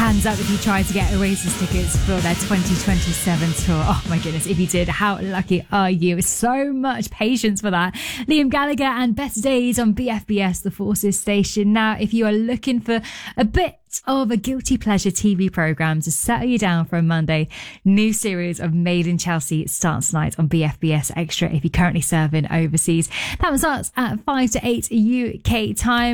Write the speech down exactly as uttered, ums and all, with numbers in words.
Hands up if you tried to get Oasis tickets for their twenty twenty-seven tour. Oh my goodness, if you did, how lucky are you? So much patience for that. Liam Gallagher and Better Days on B F B S, the Forces station. Now, if you are looking for a bit of a guilty pleasure T V programme to settle you down for a Monday, new series of Made in Chelsea starts tonight on B F B S Extra if you're currently serving overseas. That one starts at five to eight U K time.